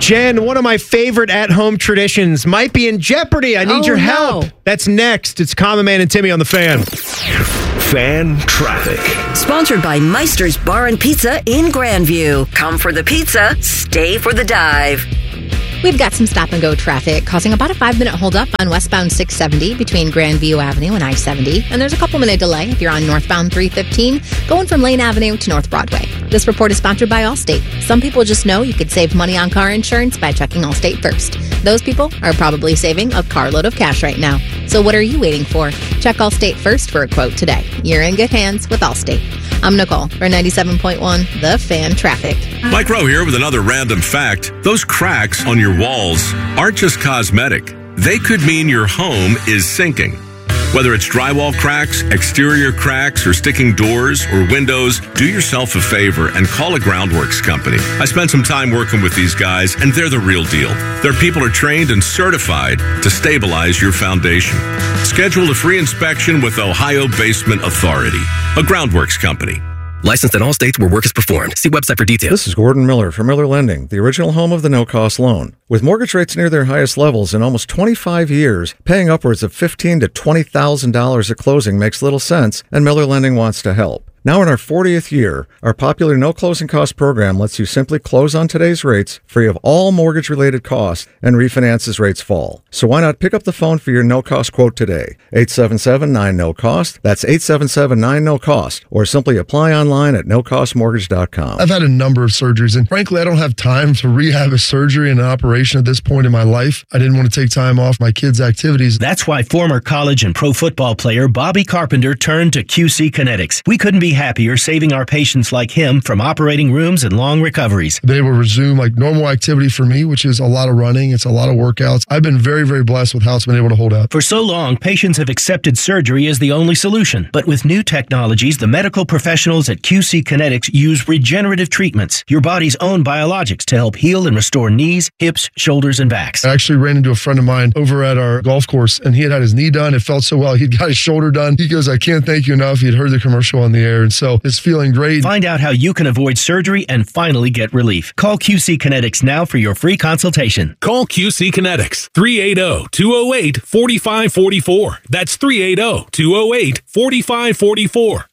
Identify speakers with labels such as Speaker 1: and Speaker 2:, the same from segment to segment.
Speaker 1: Jen, one of my favorite at-home traditions might be in jeopardy. I need your help.
Speaker 2: No.
Speaker 1: That's next. It's Common Man and Timmy on the Fan.
Speaker 3: Fan Traffic.
Speaker 4: Sponsored by Meister's Bar and Pizza in Grandview. Come for the pizza, stay for the dive.
Speaker 2: We've got some stop-and-go traffic causing about a 5-minute holdup on westbound 670 between Grandview Avenue and I-70. And there's a couple-minute delay if you're on northbound 315 going from Lane Avenue to North Broadway. This report is sponsored by Allstate. Some people just know you could save money on car insurance by checking Allstate first. Those people are probably saving a carload of cash right now. So what are you waiting for? Check Allstate first for a quote today. You're in good hands with Allstate. I'm Nicole for 97.1 The Fan Traffic.
Speaker 5: Mike Rowe here with another random fact. Those cracks on your walls aren't just cosmetic. They could mean your home is sinking. Whether it's drywall cracks, exterior cracks, or sticking doors or windows, do yourself a favor and call a Groundworks company. I spent some time working with these guys, and they're the real deal. Their people are trained and certified to stabilize your foundation. Schedule a free inspection with Ohio Basement Authority, a Groundworks company.
Speaker 6: Licensed in all states where work is performed. See website for details.
Speaker 7: This is Gordon Miller from Miller Lending, the original home of the no-cost loan. With mortgage rates near their highest levels in almost 25 years, paying upwards of $15,000 to $20,000 at closing makes little sense, and Miller Lending wants to help. Now in our 40th year, our popular no closing cost program lets you simply close on today's rates, free of all mortgage-related costs, and refinance as rates fall. So why not pick up the phone for your no-cost quote today? 877-9-NO-COST. That's 877-9-NO-COST. Or simply apply online at nocostmortgage.com.
Speaker 8: I've had a number of surgeries, and frankly, I don't have time to rehab a surgery and an operation at this point in my life. I didn't want to take time off my kids' activities.
Speaker 9: That's why former college and pro football player Bobby Carpenter turned to QC Kinetics. We couldn't be happier saving our patients like him from operating rooms and long recoveries.
Speaker 8: They will resume like normal activity for me, which is a lot of running. It's a lot of workouts. I've been very, very blessed with how it's been able to hold up.
Speaker 9: For so long, patients have accepted surgery as the only solution. But with new technologies, the medical professionals at QC Kinetics use regenerative treatments, your body's own biologics, to help heal and restore knees, hips, shoulders, and backs.
Speaker 8: I actually ran into a friend of mine over at our golf course, and he had his knee done. It felt so well. He'd got his shoulder done. He goes, I can't thank you enough. He'd heard the commercial on the air. And so it's feeling great.
Speaker 9: Find out how you can avoid surgery and finally get relief. Call QC Kinetics now for your free consultation.
Speaker 3: Call QC Kinetics. 380-208-4544. That's 380-208-4544.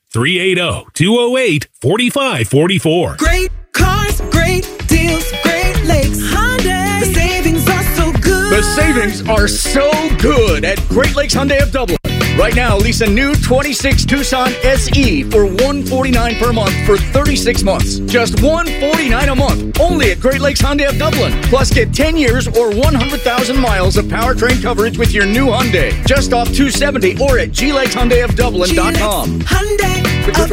Speaker 3: 380-208-4544.
Speaker 10: Great cars, great deals, Great Lakes Hyundai. The savings are so good.
Speaker 11: The savings are so good at Great Lakes Hyundai of Dublin. Right now, lease a new 26 Tucson SE for $149 per month for 36 months. Just $149 a month. Only at Great Lakes Hyundai of Dublin. Plus, get 10 years or 100,000 miles of powertrain coverage with your new Hyundai. Just off 270 or at GLakesHyundaiofDublin.com.
Speaker 10: Hyundai of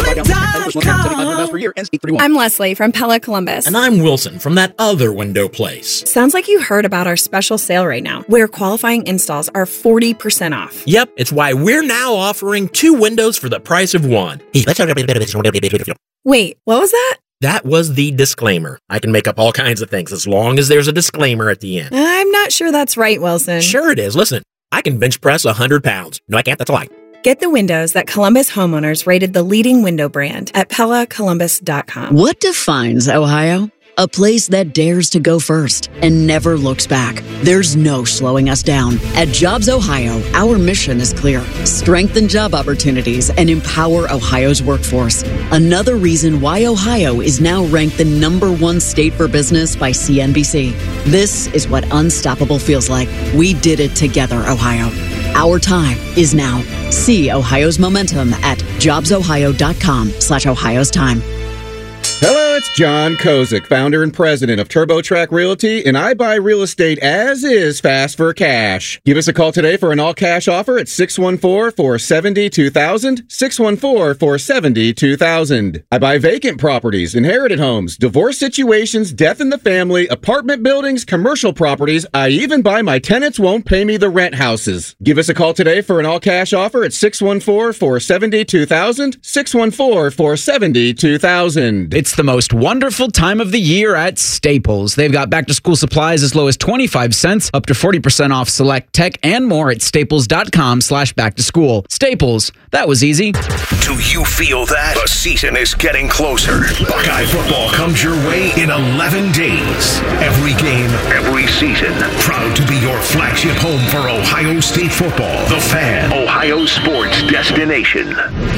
Speaker 10: Dublin.com.
Speaker 12: I'm Leslie from Pella Columbus.
Speaker 13: And I'm Wilson from that other window place.
Speaker 12: Sounds like you heard about our special sale right now, where qualifying installs are 40% off.
Speaker 13: Yep, it's why we're now offering 2 windows for the price of 1.
Speaker 12: Wait, what was that?
Speaker 13: That was the disclaimer. I can make up all kinds of things as long as there's a disclaimer at the end.
Speaker 12: I'm not sure that's right, Wilson.
Speaker 13: Sure it is. Listen, I can bench press 100 pounds. No, I can't. That's a lie.
Speaker 12: Get the windows that Columbus homeowners rated the leading window brand at PellaColumbus.com.
Speaker 14: What defines Ohio? A place that dares to go first and never looks back. There's no slowing us down. At Jobs Ohio, our mission is clear. Strengthen job opportunities and empower Ohio's workforce. Another reason why Ohio is now ranked the #1 state for business by CNBC. This is what unstoppable feels like. We did it together, Ohio. Our time is now. See Ohio's momentum at jobsohio.com/Ohio's time.
Speaker 15: Hello, it's John Kozik, founder and president of TurboTrack Realty, and I buy real estate as is fast for cash. Give us a call today for an all-cash offer at 614-470-2000, 614-470-2000. I buy vacant properties, inherited homes, divorce situations, death in the family, apartment buildings, commercial properties. I even buy my tenants won't pay me the rent houses. Give us a call today for an all-cash offer at 614-470-2000, 614-470-2000.
Speaker 16: It's the most wonderful time of the year at Staples. They've got back-to-school supplies as low as 25 cents, up to 40% off select tech, and more at staples.com/back-to-school. Staples, that was easy.
Speaker 17: Do you feel that? The season is getting closer. Buckeye football comes your way in 11 days. Every game, every season. Proud to be your flagship home for Ohio State football. The Fan, Ohio sports destination.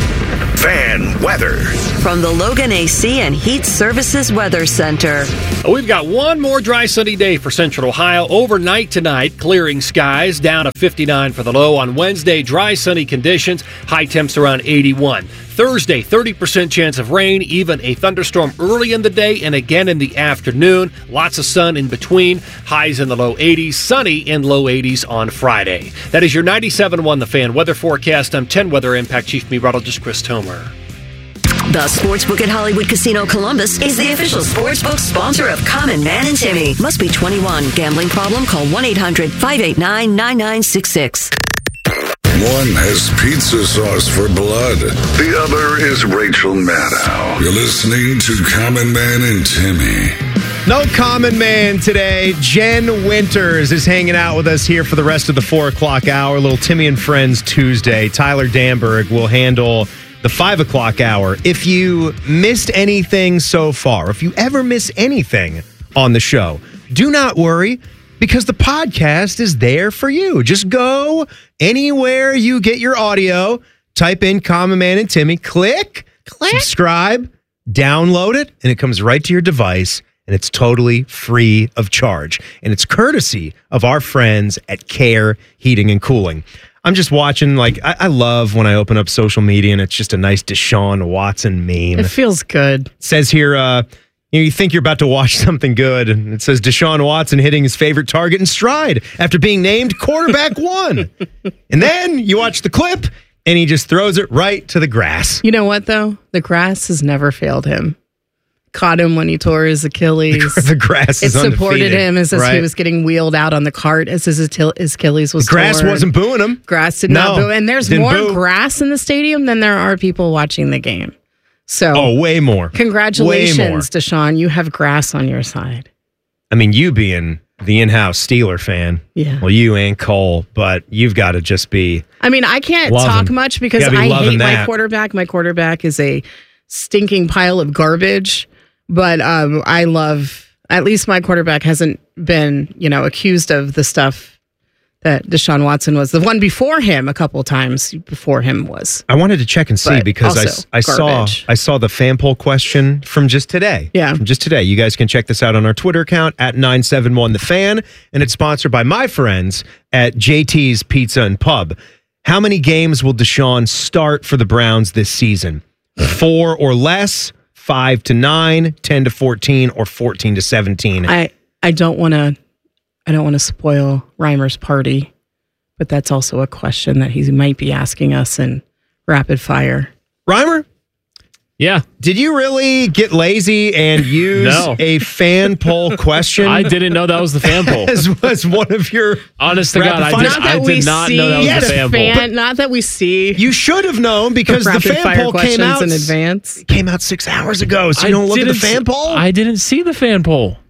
Speaker 17: Fan weather.
Speaker 4: From the Logan AC and Heat Services Weather Center.
Speaker 18: We've got one more dry sunny day for Central Ohio. Overnight tonight, clearing skies, down to 59 for the low. On Wednesday, dry sunny conditions, high temps around 81. Thursday, 30% chance of rain, even a thunderstorm early in the day and again in the afternoon. Lots of sun in between, highs in the low 80s, sunny in low 80s on Friday. That is your 97.1 The Fan weather forecast. I'm 10 Weather Impact Chief Meteorologist Chris Tomer.
Speaker 4: The Sportsbook at Hollywood Casino Columbus is the official sportsbook sponsor of Common Man and Timmy. Must be 21. Gambling problem? Call 1-800-589-9966.
Speaker 19: One has pizza sauce for blood. The other is Rachel Maddow. You're listening to Common Man and Timmy.
Speaker 1: No common man today. Jen Winters is hanging out with us here for the rest of the 4 o'clock hour. Little Timmy and Friends Tuesday. Tyler Danberg will handle the 5 o'clock hour. If you missed anything so far, if you ever miss anything on the show, do not worry, because the podcast is there for you. Just go anywhere you get your audio, type in Common Man and Timmy, click, subscribe, download it, and it comes right to your device, and it's totally free of charge. And it's courtesy of our friends at Care Heating and Cooling. I'm just watching, I love when I open up social media and it's just a nice Deshaun Watson meme.
Speaker 20: It feels good.
Speaker 1: It says here, you think you're about to watch something good, and it says Deshaun Watson hitting his favorite target in stride after being named quarterback 1. And then you watch the clip, and he just throws it right to the grass.
Speaker 20: You know what, though? The grass has never failed him. Caught him when he tore his Achilles.
Speaker 1: The grass is undefeated.
Speaker 20: It supported him as he was getting wheeled out on the cart as his Achilles was torn.
Speaker 1: Grass wasn't booing him.
Speaker 20: Grass did not boo. And there's more grass in the stadium than there are people watching the game. So,
Speaker 1: way more.
Speaker 20: Congratulations,
Speaker 1: way more.
Speaker 20: Deshaun. You have grass on your side.
Speaker 1: I mean, you being the in-house Steeler fan.
Speaker 20: Yeah.
Speaker 1: Well, you and Cole, but you've got to just be.
Speaker 20: I mean, I can't talk much because I hate my quarterback. My quarterback is a stinking pile of garbage. But I love, at least my quarterback hasn't been, accused of the stuff that Deshaun Watson was. The one before him, a couple of times before him was.
Speaker 1: I wanted to check and see because I saw the fan poll question from just today.
Speaker 20: Yeah.
Speaker 1: From just today. You guys can check this out on our Twitter account at 971 The Fan. And it's sponsored by my friends at JT's Pizza and Pub. How many games will Deshaun start for the Browns this season? 4 or less? 5 to 9, 10 to 14, or 14 to 17.
Speaker 20: I don't want to spoil Reimer's party, but that's also a question that he might be asking us in rapid fire.
Speaker 1: Reimer?
Speaker 21: Yeah.
Speaker 1: Did you really get lazy and use a fan poll question?
Speaker 21: I didn't know that was the fan poll.
Speaker 1: As was one of your
Speaker 21: honest to God, I did not know that was the fan poll.
Speaker 20: Not that we see.
Speaker 1: You should have known because the fan poll came out
Speaker 20: in advance.
Speaker 1: It came out 6 hours ago. So you don't look at the fan poll?
Speaker 21: I didn't see the fan poll.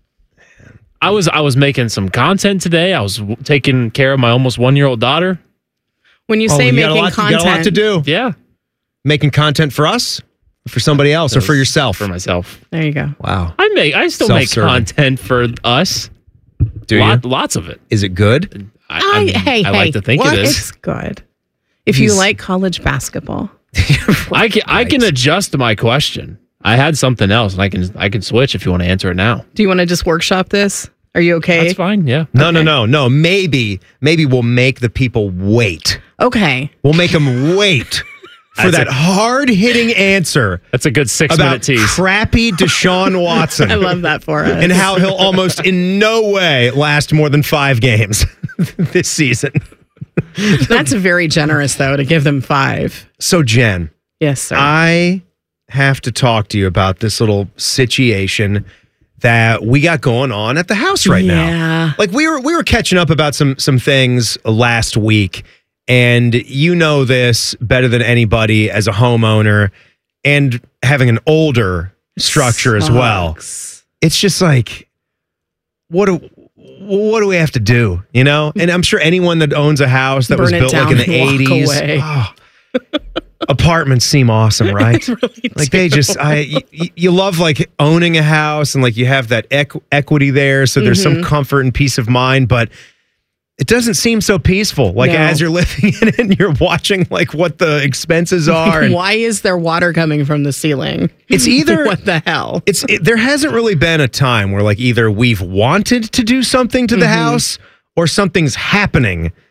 Speaker 21: I was making some content today. I was taking care of my almost 1-year-old daughter.
Speaker 20: When you say making content,
Speaker 1: you got a lot to do.
Speaker 21: Yeah.
Speaker 1: Making content for us? For somebody else or for yourself?
Speaker 21: For myself.
Speaker 20: There you go.
Speaker 1: Wow.
Speaker 21: I still make content for us.
Speaker 1: Do you?
Speaker 21: Lots of it.
Speaker 1: Is it good?
Speaker 21: I like to think it is.
Speaker 20: It's good. If you like college basketball.
Speaker 21: I can adjust my question. I had something else and I can switch if you want to answer it now.
Speaker 20: Do you want to just workshop this? Are you okay?
Speaker 21: That's fine, yeah.
Speaker 1: No. Maybe we'll make the people wait.
Speaker 20: Okay.
Speaker 1: We'll make them wait. For that hard-hitting answer.
Speaker 21: That's a good 6-minute tease.
Speaker 1: Crappy Deshaun Watson.
Speaker 20: I love that for us.
Speaker 1: And how he'll almost in no way last more than 5 games this season.
Speaker 20: That's very generous, though, to give them 5.
Speaker 1: So, Jen.
Speaker 20: Yes, sir.
Speaker 1: I have to talk to you about this little situation that we got going on at the house right now. Like, we were catching up about some things last week. And you know this better than anybody as a homeowner and having an older structure as well. It's just like, what do we have to do? You know? And I'm sure anyone that owns a house that was built like in the 80s. Apartments seem awesome, right?
Speaker 20: Really
Speaker 1: like they just, you love like owning a house and like you have that equity there, so there's some comfort and peace of mind. But it doesn't seem so peaceful. Like as you're living in it and you're watching like what the expenses are. And
Speaker 20: why is there water coming from the ceiling?
Speaker 1: It's either
Speaker 20: what the hell.
Speaker 1: There hasn't really been a time where like either we've wanted to do something to the house or something's happening